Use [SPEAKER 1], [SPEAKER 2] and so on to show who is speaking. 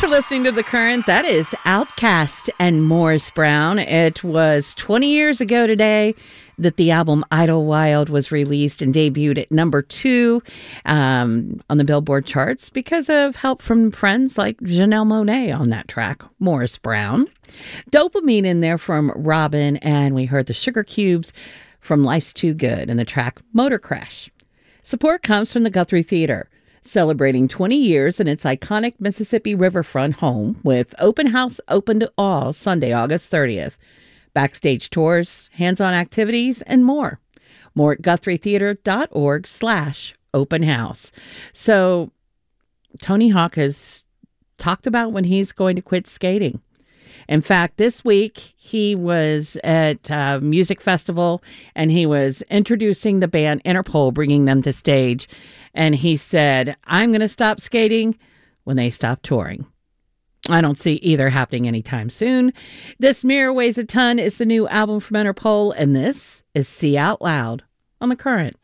[SPEAKER 1] listening to The Current. That is Outkast and Morris Brown. It was 20 years ago today that the album Idlewild was released and debuted at number 2 on the Billboard charts because of help from friends like Janelle Monáe on that track, Morris Brown. Dopamine in there from Robin, and we heard the Sugar Cubes from Life's Too Good and the track Motor Crash. Support comes from the Guthrie Theater, celebrating 20 years in its iconic Mississippi riverfront home with open house open to all Sunday, August 30th. Backstage tours, hands-on activities, and more. More at GuthrieTheater.org/open house. So Tony Hawk has talked about when he's going to quit skating. In fact, this week he was at a music festival and he was introducing the band Interpol, bringing them to stage. And he said, I'm going to stop skating when they stop touring. I don't see either happening anytime soon. This Mirror Weighs a Ton is the new album from Interpol, and this is See Out Loud on The Current.